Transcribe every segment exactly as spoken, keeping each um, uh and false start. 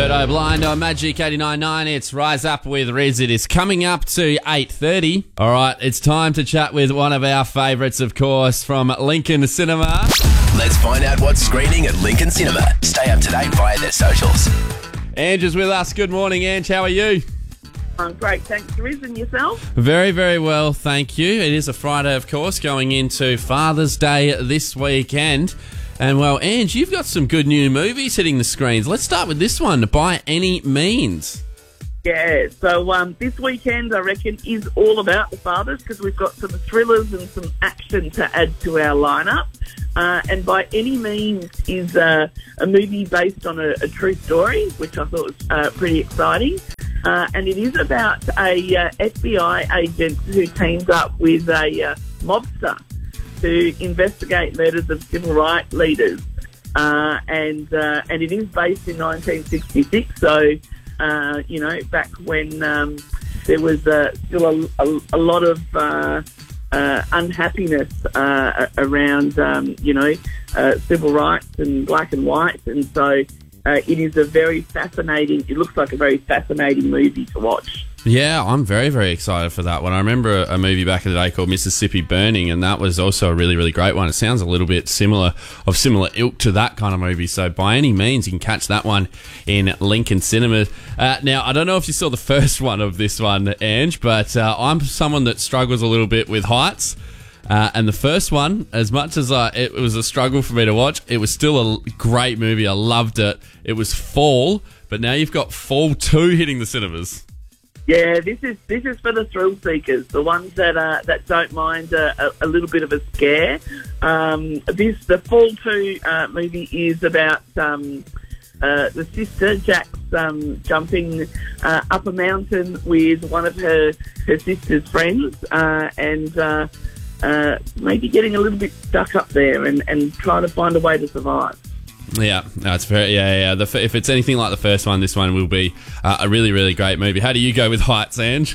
Photo Blind on Magic eighty-nine point nine. It's Rise Up with Riz. It is coming up to eight thirty. All right, it's time to chat with one of our favourites, of course, from Lincoln Cinema. Let's find out what's screening at Lincoln Cinema. Stay up to date via their socials. Ange is with us. Good morning, Ange. How are you? I'm great, thanks, Riz, and yourself? Very, very well, thank you. It is a Friday, of course, going into Father's Day this weekend. And, well, Ange, you've got some good new movies hitting the screens. Let's start with this one, By Any Means. Yeah, so um, this weekend, I reckon, is all about the fathers because we've got some thrillers and some action to add to our lineup. Uh, and By Any Means is uh, a movie based on a, a true story, which I thought was uh, pretty exciting. Uh, and it is about a uh, F B I agent who teams up with a uh, mobster to investigate murders of civil rights leaders. Uh, and uh, and it is based in nineteen sixty-six, so, uh, you know, back when um, there was uh, still a, a, a lot of uh, uh, unhappiness uh, around, um, you know, uh, civil rights and black and white. And so uh, it is a very fascinating, it looks like a very fascinating movie to watch. Yeah, I'm very, very excited for that one. I remember a movie back in the day called Mississippi Burning, and that was also a really, really great one. It sounds a little bit similar, of similar ilk to that kind of movie. So By Any Means, you can catch that one in Lincoln Cinema. Uh, now, I don't know if you saw the first one of this one, Ange, but uh, I'm someone that struggles a little bit with heights. Uh, and the first one, as much as uh, it was a struggle for me to watch, it was still a great movie. I loved it. It was Fall, but now you've got Fall two hitting the cinemas. Yeah, this is this is for the thrill seekers, the ones that uh, that don't mind a, a, a little bit of a scare. Um, this the Fall two uh, movie is about um, uh, the sister Jax um, jumping uh, up a mountain with one of her her sister's friends uh, and uh, uh, maybe getting a little bit stuck up there and, and trying to find a way to survive. Yeah, no, it's very yeah, yeah. The, if it's anything like the first one, this one will be uh, a really, really great movie. How do you go with heights, Ange?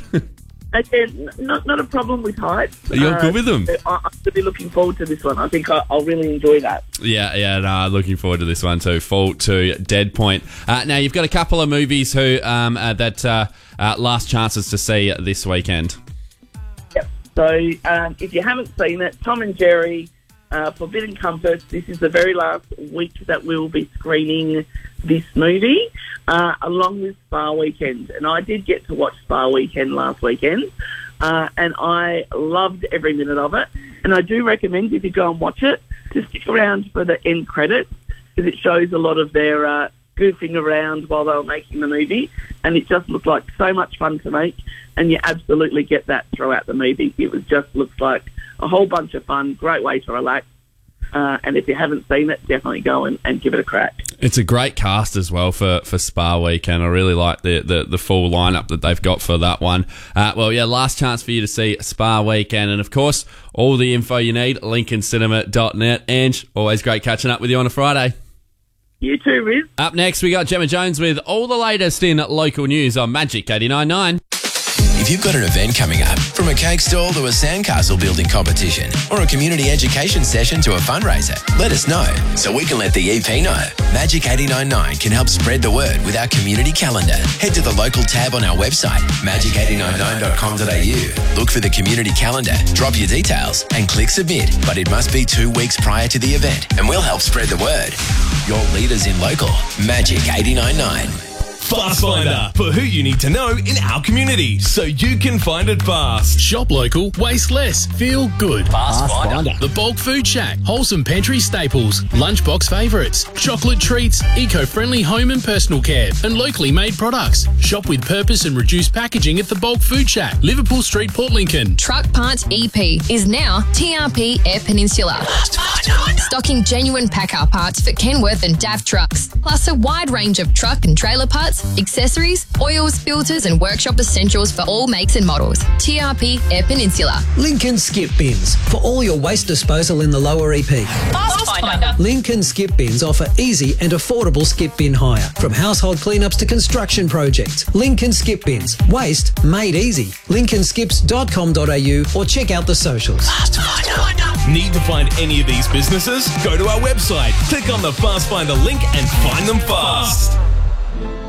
Again, not not a problem with heights. You're uh, good with them. I, I'm really looking forward to this one. I think I, I'll really enjoy that. Yeah, yeah. No, looking forward to this one too. Fall to Dead Point. Uh, now you've got a couple of movies who um, uh, that uh, uh, last chances to see this weekend. Yep. So um, if you haven't seen it, Tom and Jerry. Uh, Forbidden Compass, this is the very last week that we will be screening this movie, uh, along with Spa Weekend. And I did get to watch Spa Weekend last weekend, uh, and I loved every minute of it. And I do recommend, if you go and watch it, to stick around for the end credits, because it shows a lot of their uh, goofing around while they were making the movie. And it just looked like so much fun to make, and you absolutely get that throughout the movie. It was just looks like a whole bunch of fun, great way to relax. Uh, and if you haven't seen it, definitely go and, and give it a crack. It's a great cast as well for, for Spa Weekend. I really like the, the, the full lineup that they've got for that one. Uh, well, yeah, last chance for you to see Spa Weekend. And, of course, all the info you need, lincoln cinema dot net. Ange, always great catching up with you on a Friday. You too, Riz. Up next, we got Gemma Jones with all the latest in local news on Magic eighty-nine point nine. If you've got an event coming up, from a cake stall to a sandcastle building competition or a community education session to a fundraiser, let us know so we can let the E P know. Magic eighty-nine point nine can help spread the word with our community calendar. Head to the local tab on our website, magic eight nine nine dot com dot a u. Look for the community calendar, drop your details and click submit. But it must be two weeks prior to the event and we'll help spread the word. Your leaders in local, Magic eighty-nine point nine. Fast Finder, for who you need to know in our community, so you can find it fast. Shop local, waste less, feel good. Fast Finder. The Bulk Food Shack, wholesome pantry staples, lunchbox favourites, chocolate treats, eco-friendly home and personal care, and locally made products. Shop with purpose and reduced packaging at the Bulk Food Shack, Liverpool Street, Port Lincoln. Truck Parts E P is now T R P Air Peninsula. Fast Finder. Stocking genuine Packard parts for Kenworth and D A F trucks, plus a wide range of truck and trailer parts, accessories, oils, filters and workshop essentials for all makes and models. T R P Air Peninsula. Lincoln Skip Bins, for all your waste disposal in the lower E P. Fast Finder. Lincoln Skip Bins offer easy and affordable skip bin hire, from household cleanups to construction projects. Lincoln Skip Bins, waste made easy. lincoln skips dot com dot a u or check out the socials. Fast Finder. Need to find any of these businesses? Go to our website, click on the Fast Finder link and find them fast.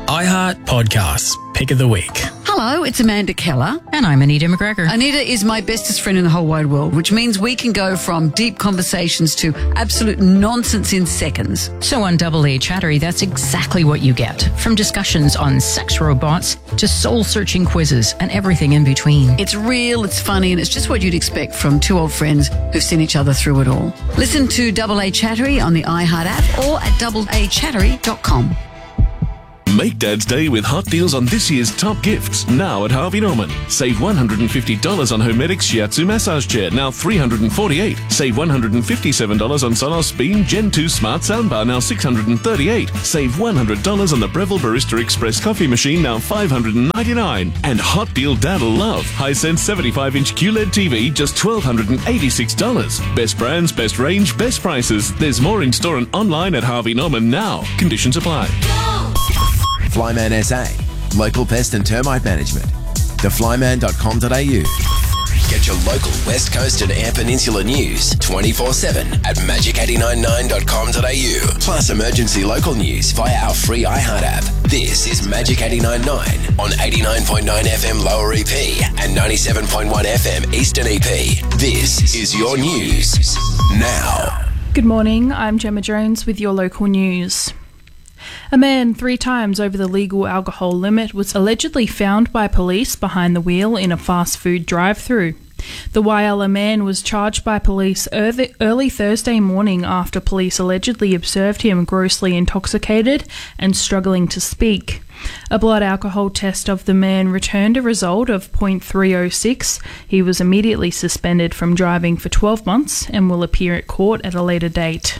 iHeart Podcasts, Pick of the Week. Hello, it's Amanda Keller. And I'm Anita McGregor. Anita is my bestest friend in the whole wide world, which means we can go from deep conversations to absolute nonsense in seconds. So on Double A Chattery, that's exactly what you get. From discussions on sex robots to soul-searching quizzes and everything in between. It's real, it's funny, and it's just what you'd expect from two old friends who've seen each other through it all. Listen to Double A Chattery on the iHeart app or at double a chattery dot com. Make Dad's Day with hot deals on this year's top gifts, now at Harvey Norman. Save one hundred fifty dollars on Homedics Shiatsu Massage Chair, now three hundred forty-eight dollars. Save one hundred fifty-seven dollars on Sonos Beam Gen two Smart Soundbar, now six hundred thirty-eight dollars. Save one hundred dollars on the Breville Barista Express Coffee Machine, now five hundred ninety-nine dollars. And hot deal Dad'll love. Hisense seventy-five inch Q L E D T V, just one thousand two hundred eighty-six dollars. Best brands, best range, best prices. There's more in store and online at Harvey Norman now. Conditions apply. Flyman S A, local pest and termite management. the flyman dot com dot a u. Get your local West Coast and Air Peninsula news twenty-four seven at magic eight nine nine dot com dot a u. Plus emergency local news via our free iHeart app. This is Magic eight nine nine on eighty-nine point nine F M Lower E P and ninety-seven point one F M Eastern E P. This is your news now. Good morning, I'm Gemma Jones with your local news. A man three times over the legal alcohol limit was allegedly found by police behind the wheel in a fast food drive-through. The Whyalla man was charged by police early Thursday morning after police allegedly observed him grossly intoxicated and struggling to speak. A blood alcohol test of the man returned a result of point three oh six. He was immediately suspended from driving for twelve months and will appear at court at a later date.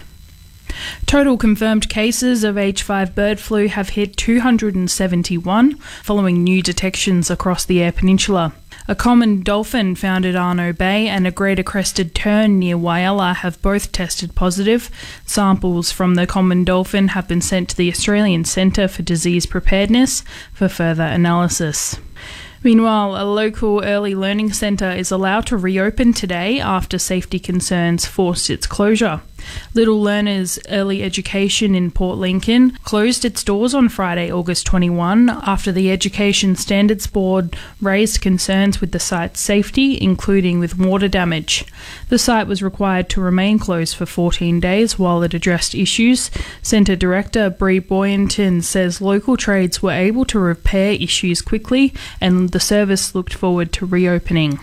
Total confirmed cases of H five bird flu have hit two hundred seventy-one, following new detections across the Eyre Peninsula. A common dolphin found at Arno Bay and a greater crested tern near Whyalla have both tested positive. Samples from the common dolphin have been sent to the Australian Centre for Disease Preparedness for further analysis. Meanwhile, a local early learning centre is allowed to reopen today after safety concerns forced its closure. Little Learners Early Education in Port Lincoln closed its doors on Friday, August twenty-first, after the Education Standards Board raised concerns with the site's safety, including with water damage. The site was required to remain closed for fourteen days while it addressed issues. Centre Director Bree Boyenton says local trades were able to repair issues quickly and the service looked forward to reopening.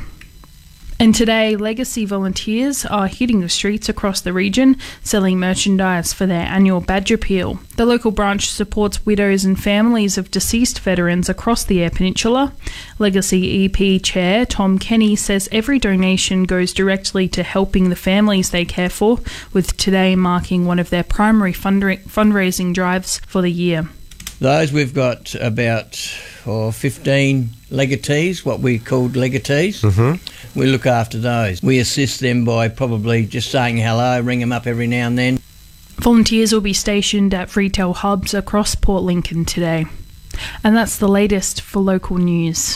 And today, Legacy volunteers are hitting the streets across the region, selling merchandise for their annual badge appeal. The local branch supports widows and families of deceased veterans across the Eyre Peninsula. Legacy E P Chair Tom Kenny says every donation goes directly to helping the families they care for, with today marking one of their primary fundra- fundraising drives for the year. Those we've got about oh, fifteen legatees, what we called legatees. Mm-hmm. We look after those. We assist them by probably just saying hello, ring them up every now and then. Volunteers will be stationed at retail hubs across Port Lincoln today. And that's the latest for local news.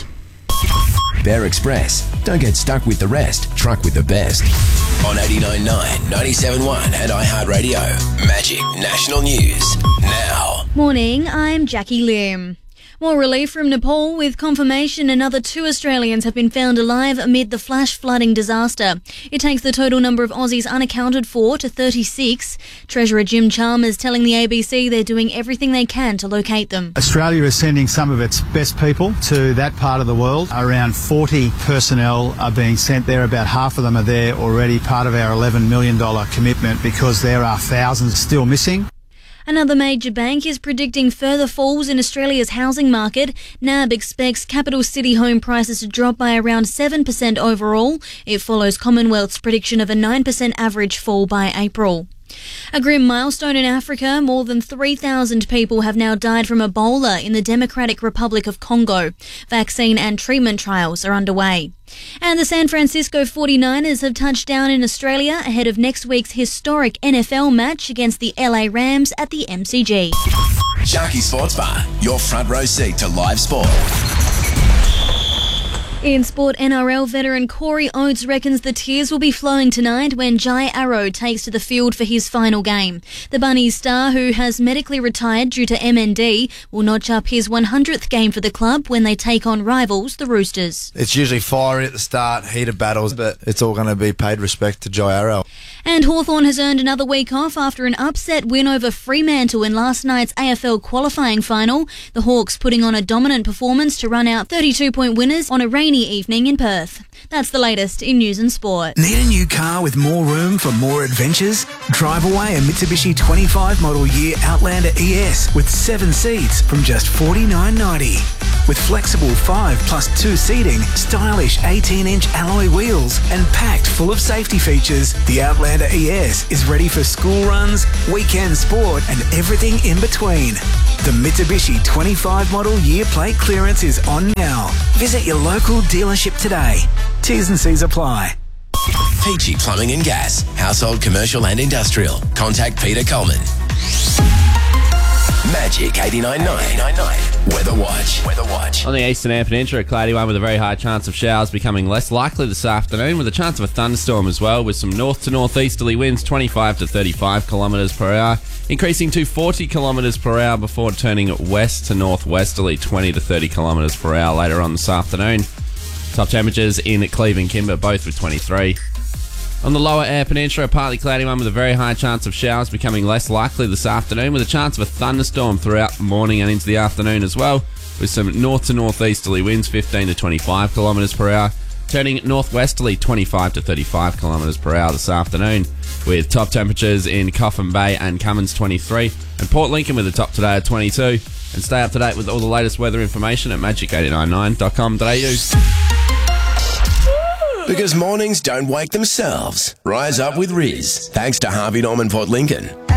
Bear Express. Don't get stuck with the rest. Truck with the best. On eighty-nine point nine, ninety-seven point one and iHeartRadio. Magic National News now. Morning, I'm Jackie Lim. More relief from Nepal with confirmation another two Australians have been found alive amid the flash flooding disaster. It takes the total number of Aussies unaccounted for to thirty-six. Treasurer Jim Chalmers telling the A B C they're doing everything they can to locate them. Australia is sending some of its best people to that part of the world. Around forty personnel are being sent there. About half of them are there already, part of our eleven million dollars commitment, because there are thousands still missing. Another major bank is predicting further falls in Australia's housing market. N A B expects capital city home prices to drop by around seven percent overall. It follows Commonwealth's prediction of a nine percent average fall by April. A grim milestone in Africa. More than three thousand people have now died from Ebola in the Democratic Republic of Congo. Vaccine and treatment trials are underway. And the San Francisco forty-niners have touched down in Australia ahead of next week's historic N F L match against the L A Rams at the M C G. Sharky Sports Bar, your front row seat to live sport. In sport, N R L veteran Corey Oates reckons the tears will be flowing tonight when Jai Arrow takes to the field for his final game. The Bunnies star, who has medically retired due to M N D, will notch up his one hundredth game for the club when they take on rivals, the Roosters. It's usually fiery at the start, heated battles, but it's all going to be paid respect to Jai Arrow. And Hawthorn has earned another week off after an upset win over Fremantle in last night's A F L qualifying final. The Hawks putting on a dominant performance to run out thirty-two point winners on a rainy evening in Perth. That's the latest in news and sport. Need a new car with more room for more adventures? Drive away a Mitsubishi twenty-five model year Outlander E S with seven seats from just forty-nine ninety. With flexible five plus two seating, stylish eighteen inch alloy wheels and packed full of safety features, the Outlander E S is ready for school runs, weekend sport and everything in between. The Mitsubishi twenty-five model year plate clearance is on now. Visit your local dealership today. T's and C's apply. Peachy Plumbing and Gas, household, commercial and industrial. Contact Peter Coleman. Magic eighty-nine point nine. Weather Watch. Weather Watch. On the eastern Eyre Peninsula, a cloudy one with a very high chance of showers becoming less likely this afternoon, with a chance of a thunderstorm as well, with some north to northeasterly winds twenty-five to thirty-five kilometres per hour, increasing to forty kilometres per hour before turning west to northwesterly twenty to thirty kilometres per hour later on this afternoon. Top temperatures in Cleve and Kimber, both with twenty-three. On the lower Eyre Peninsula, a partly cloudy one with a very high chance of showers becoming less likely this afternoon, with a chance of a thunderstorm throughout the morning and into the afternoon as well, with some north to northeasterly winds fifteen to twenty-five kilometres per hour, turning northwesterly twenty-five to thirty-five kilometres per hour this afternoon, with top temperatures in Coffin Bay and Cummins twenty-three, and Port Lincoln with a top today at twenty-two. And stay up to date with all the latest weather information at magic eight nine nine dot com dot a u. Because mornings don't wake themselves. Rise up with Riz. Thanks to Harvey Norman Port Lincoln.